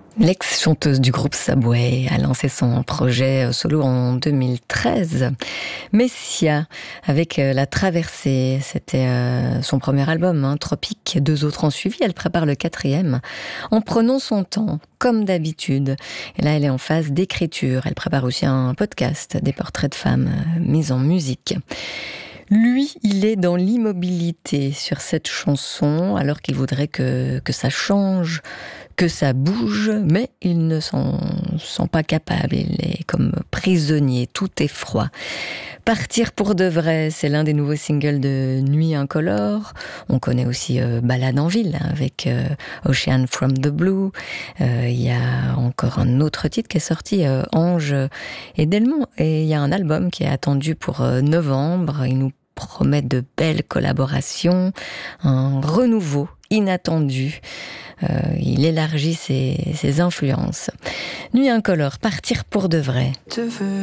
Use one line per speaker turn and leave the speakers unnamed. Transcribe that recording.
L'ex-chanteuse du groupe Subway a lancé son projet solo en 2013. Messia, avec La Traversée, c'était son premier album, Tropique. 2 autres ont suivi, elle prépare le 4e, en prenant son temps, comme d'habitude. Et là, elle est en phase d'écriture. Elle prépare aussi un podcast, des portraits de femmes mis en musique. Lui, il est dans l'immobilité sur cette chanson, alors qu'il voudrait que ça change, que ça bouge, mais il ne s'en sent pas capable. Il est comme prisonnier, tout est froid. Partir pour de vrai, c'est l'un des nouveaux singles de Nuit Incolore. On connaît aussi Balade en ville avec Ocean from the Blue. Il y a encore un autre titre qui est sorti, Ange et Delmont. Et il y a un album qui est attendu pour novembre. Il nous promet de belles collaborations, un renouveau inattendu. Il élargit ses influences. Nuit Incolore, partir pour de vrai.